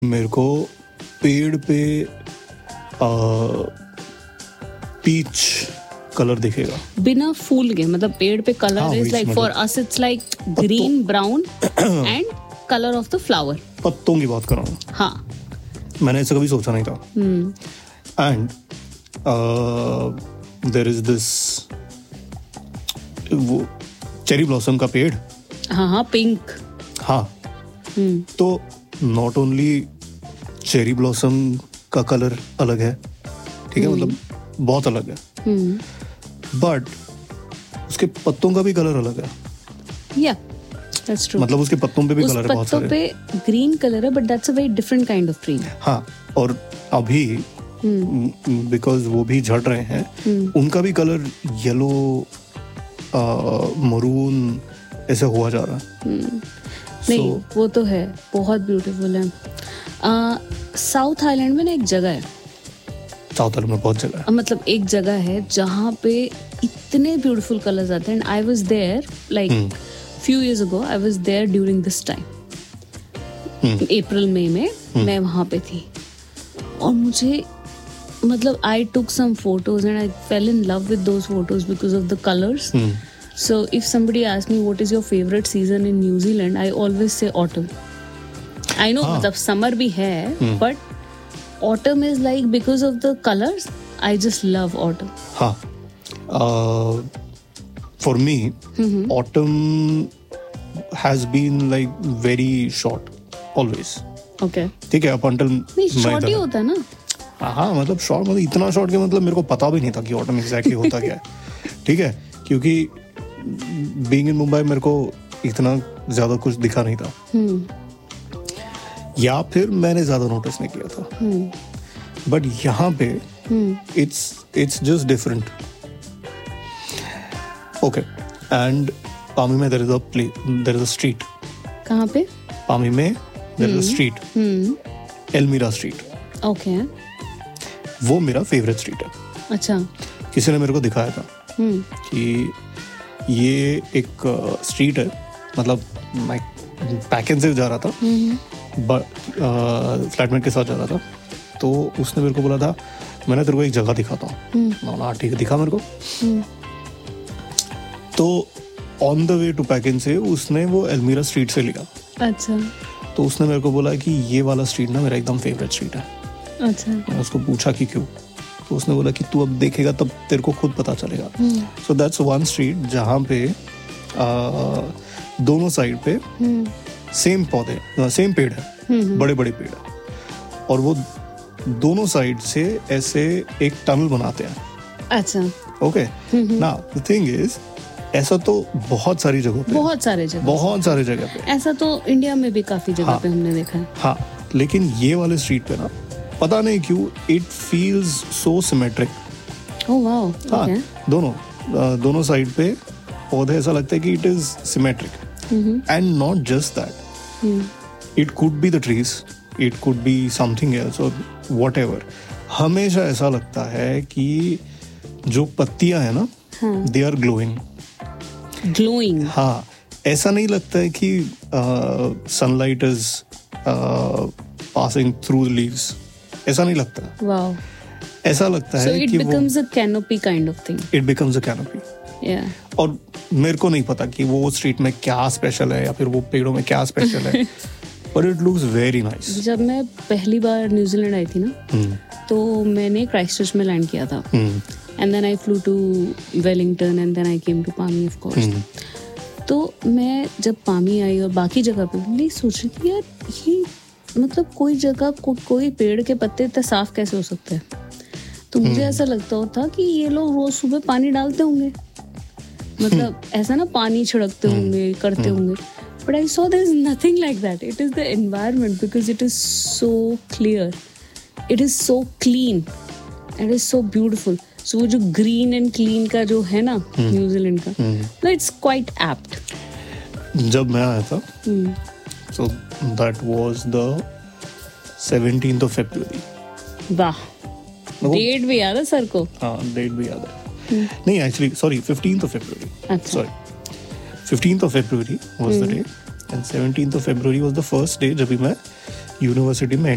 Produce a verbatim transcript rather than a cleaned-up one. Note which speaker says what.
Speaker 1: मेरे को पेड़ पे पीच कलर दिखेगा
Speaker 2: बिना फूल के, मतलब पेड़ पे colour is like for us it's like green brown and colour of the flower.
Speaker 1: पत्तों की बात कर रहा हूँ.
Speaker 2: हाँ,
Speaker 1: मैंने ऐसा कभी सोचा नहीं था. एंड देयर इज दिस वो चेरी ब्लॉसम का पेड़.
Speaker 2: हाँ हाँ पिंक.
Speaker 1: हाँ. तो नॉट ओनली चेरी ब्लॉसम का कलर अलग है, ठीक है, मतलब बहुत अलग है, बट उसके पत्तों का भी कलर अलग है.
Speaker 2: या दैट्स ट्रू.
Speaker 1: मतलब उसके पत्तों पे भी कलर है बहुत सारे.
Speaker 2: पत्तों पे ग्रीन कलर है, but that's a very different kind of green.
Speaker 1: हाँ, और अभी बिकॉज वो भी झड़ रहे हैं, उनका भी कलर येलो मरून ऐसे हुआ जा रहा है.
Speaker 2: नहीं so, वो तो है, बहुत ब्यूटीफुल है. साउथ आइलैंड में ना एक जगह है,
Speaker 1: साउथ आइलैंड में बहुत जगह है,
Speaker 2: मतलब एक जगह है जहाँ पे इतने ब्यूटीफुल कलर्स आते हैं. And I was there like few years ago. I was there during this time, अप्रैल मई में hmm. मैं वहाँ पे थी. और मुझे मतलब आई टुक सम photos and I fail in love with those photos because of the colours. So if somebody asks me what is your favorite season in New Zealand, I always say autumn. I know मतलब summer भी है, hmm. but autumn is like because of the colors. I just love autumn.
Speaker 1: हाँ. Uh, for me, mm-hmm. autumn has been like very short, always.
Speaker 2: Okay.
Speaker 1: ठीक है, up until
Speaker 2: नहीं short ही होता है ना.
Speaker 1: हाँ, मतलब short मतलब इतना short के मतलब मेरे को पता भी नहीं था कि autumn exactly होता क्या है. ठीक है, क्योंकि बीइंग इन मुंबई मेरे को इतना ज्यादा कुछ दिखा नहीं था, hmm. या फिर मैंने ज्यादा नोटिस नहीं किया था. But hmm. यहाँ पे it's it's just different. Okay. And पामी में there is a play there is a street.
Speaker 2: कहाँ पे?
Speaker 1: पामी में there is a street, एल्मीरा street.
Speaker 2: Okay.
Speaker 1: वो मेरा फेवरेट स्ट्रीट है.
Speaker 2: अच्छा.
Speaker 1: किसी ने मेरे को दिखाया था
Speaker 2: hmm.
Speaker 1: कि ये एक स्ट्रीट है, मतलब मैं पैकेज से जा रहा था, फ्लैटमेट के साथ जा रहा था, तो उसने मेरे को बोला था मैंने तेरे को एक जगह दिखाता हूँ. ना ठीक है, दिखा मेरे को. तो on the way to package से उसने वो एल्मीरा स्ट्रीट से लिया.
Speaker 2: अच्छा.
Speaker 1: तो उसने मेरे को बोला कि ये वाला स्ट्रीट ना मेरा एकदम फेवरेट स्ट्रीट है. अच्छा. मैंने उसको पूछा कि क्यों, तो उसने बोला कि तू अब देखेगा तब तेरे को खुद पता चलेगा. सो दैट्स वन स्ट्रीट जहाँ पे आ, दोनों साइड पे सेम पौधे, सेम पेड़ है, बड़े बड़े पेड़ है, और वो दोनों साइड से ऐसे एक टनल बनाते हैं. अच्छा. Okay. Now the thing is, ऐसा तो बहुत सारी जगहों पे,
Speaker 2: बहुत सारे जगह
Speaker 1: बहुत सारे जगह पे,
Speaker 2: ऐसा तो इंडिया में भी काफी जगह पे हमने देखा है.
Speaker 1: हाँ, लेकिन ये वाले स्ट्रीट पे ना पता नहीं क्यों it feels so symmetric.
Speaker 2: Oh wow. Okay.
Speaker 1: दोनों दोनों साइड पे पौधे, ऐसा लगता है कि it is symmetric. And not just that, it could be the trees, it could be something else और व्हाटएवर. हमेशा ऐसा लगता है कि जो पत्तियां है ना, दे आर ग्लोइंग.
Speaker 2: ग्लोइंग.
Speaker 1: हाँ, ऐसा नहीं लगता है कि sunlight is passing through the leaves. ऐसा नहीं लगता.
Speaker 2: वाओ.
Speaker 1: ऐसा लगता
Speaker 2: so
Speaker 1: है कि वो
Speaker 2: it becomes a canopy kind of thing.
Speaker 1: It becomes a canopy.
Speaker 2: Yeah.
Speaker 1: और मेरे को नहीं पता कि वो स्ट्रीट में क्या स्पेशल है या फिर वो पेड़ों में क्या स्पेशल है, but it looks very nice.
Speaker 2: जब मैं पहली बार न्यूजीलैंड आई थी ना, hmm. तो मैंने क्राइस्टचर्च में लैंड किया था. And then I flew to Wellington and then I came to Palmy of course. hmm. तो मैं जब पामी आई और बाकी जगह पे नहीं सोच रही थी यार, ये मतलब कोई जगह को, कोई पेड़ के पत्ते इतने साफ कैसे हो सकते हैं. तो मुझे ऐसा लगता होता कि ये लोग रोज सुबह पानी डालते होंगे, मतलब ऐसा ना पानी छिड़कते होंगे, करते होंगे. But I saw there is nothing like that. It is the environment because it is so clear, it is so clean, it is so beautiful. सो वो जो ग्रीन एंड क्लीन का जो है ना न्यूजीलैंड का, ना इट्स क्वाइट एप्ट.
Speaker 1: जब मैं आया था, so that was the seventeenth of February.
Speaker 2: वाह, डेट भी याद है सर को.
Speaker 1: हाँ, डेट भी याद है. नहीं, actually sorry, fifteenth of February.
Speaker 2: अच्छा.
Speaker 1: Sorry, fifteenth of February was the day, and seventeenth of February was the first day जब भी मैं यूनिवर्सिटी में